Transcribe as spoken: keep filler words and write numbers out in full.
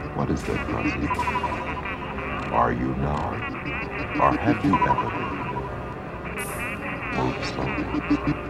What is that, Gussie? Are you now? Or have you ever been? Move slowly.